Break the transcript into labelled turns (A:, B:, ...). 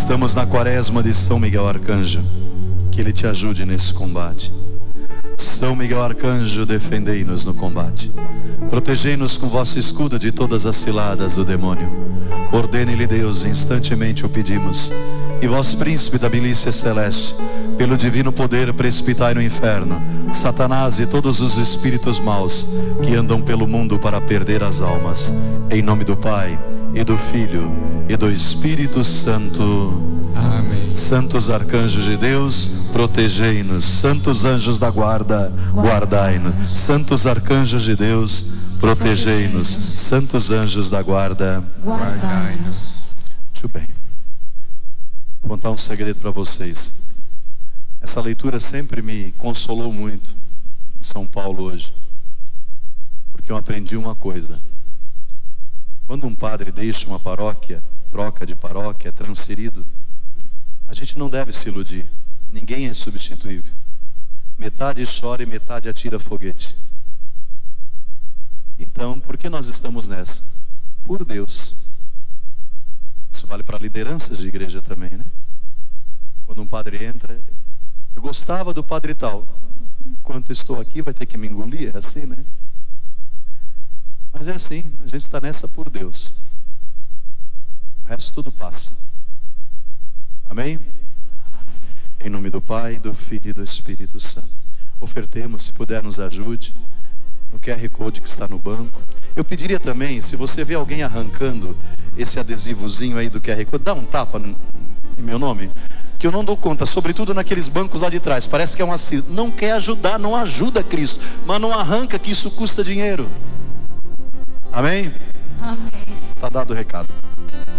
A: Estamos na quaresma de São Miguel Arcanjo. Que Ele te ajude nesse combate. São Miguel Arcanjo, defendei-nos no combate. Protegei-nos com vosso escudo de todas as ciladas do demônio. Ordene-lhe Deus, instantemente o pedimos. E vós, príncipe da milícia celeste, pelo divino poder precipitai no inferno Satanás e todos os espíritos maus que andam pelo mundo para perder as almas. Em nome do Pai, e do Filho, e do Espírito Santo.
B: Amém.
A: Santos arcanjos de Deus, protegei-nos. Santos anjos da guarda, guardai-nos. Santos arcanjos de Deus, protegei-nos. Santos anjos da guarda,
B: Guardai-nos.
A: muito bem. Vou contar um segredo para vocês. Essa leitura sempre me consolou muito de São Paulo hoje, porque eu aprendi uma coisa. Quando um padre deixa uma paróquia, troca de paróquia, é transferido, a gente não deve se iludir. Ninguém é substituível. Metade chora e metade atira foguete. Então, por que nós estamos nessa? Por Deus. Isso vale para lideranças de igreja também, né? Quando um padre entra, eu gostava do padre tal. Enquanto estou aqui, vai ter que me engolir, é assim, né? Mas é assim, a gente está nessa por Deus. O resto tudo passa. Amém? Em nome do Pai, do Filho e do Espírito Santo. Ofertemos, se puder, nos ajude. No QR Code que está no banco. Eu pediria também, se você vê alguém arrancando esse adesivozinho aí do QR Code, dá um tapa em meu nome, que eu não dou conta, sobretudo naqueles bancos lá de trás. Parece que é uma... Não quer ajudar, não ajuda Cristo, mas não arranca, que isso custa dinheiro. Amém?
C: Amém.
A: Tá dado o recado.